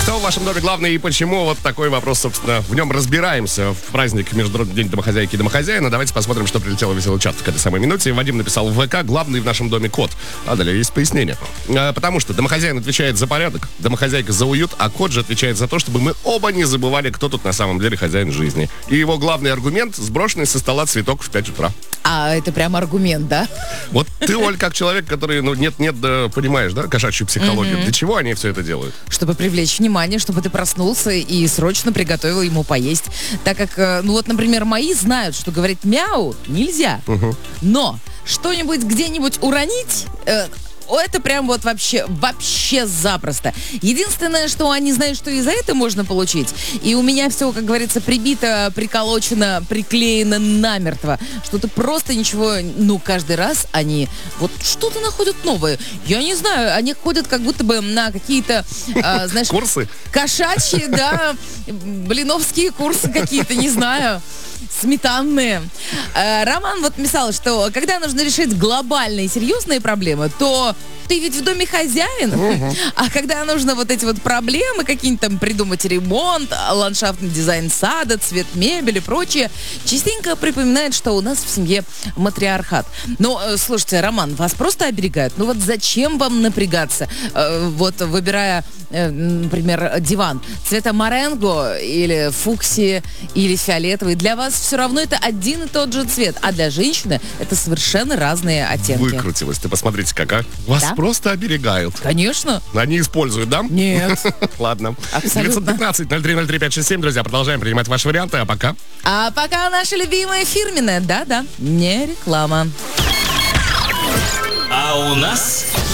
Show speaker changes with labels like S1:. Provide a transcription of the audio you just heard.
S1: Кто в вашем доме главный и почему? Вот такой вопрос, собственно, в нем разбираемся в праздник Международный день домохозяйки и домохозяина. Давайте посмотрим, что прилетело в веселый чат к этой самой минуте. Вадим написал в ВК: главный в нашем доме кот. А далее есть пояснение. Потому что домохозяин отвечает за порядок, домохозяйка за уют, а кот же отвечает за то, чтобы мы оба не забывали, кто тут на самом деле хозяин жизни. И его главный аргумент — сброшенный со стола цветок в 5 утра.
S2: А, это прям аргумент, да?
S1: Вот ты, Оль, как человек, который, нет-нет, да, понимаешь, да, кошачью психологию. Для чего они все это делают?
S2: Чтобы привлечь внимание, чтобы ты проснулся и срочно приготовил ему поесть. Так как, например, мои знают, что говорить мяу нельзя. Но что-нибудь где-нибудь уронить... это прям вот вообще запросто. Единственное, что они знают, что и за это можно получить. И у меня все, как говорится, прибито, приколочено, приклеено намертво. Что ты просто ничего... каждый раз они вот что-то находят новое. Я не знаю, они ходят как будто бы на какие-то, знаешь...
S1: Курсы?
S2: Кошачьи, да, блиновские курсы какие-то, не знаю. Сметанные. Роман вот писал, что когда нужно решить глобальные серьезные проблемы, то ты ведь в доме хозяин. А когда нужно вот эти вот проблемы, какие-нибудь там придумать ремонт, ландшафтный дизайн сада, цвет мебели и прочее, частенько припоминает, что у нас в семье матриархат. Но, слушайте, Роман, вас просто оберегают. Вот зачем вам напрягаться? Вот выбирая, например, диван цвета моренго или фуксии или фиолетовый, для вас все равно это один и тот же цвет, а для женщины это совершенно разные оттенки.
S1: Выкрутилась. Ты посмотрите, какая. Вас просто оберегают.
S2: Конечно.
S1: Они используют, да?
S2: Нет.
S1: Ладно.
S2: Абсолютно.
S1: 915-0303-567, друзья, продолжаем принимать ваши варианты, а пока...
S2: А пока наша любимая фирменная, да-да, не реклама.
S3: А у нас...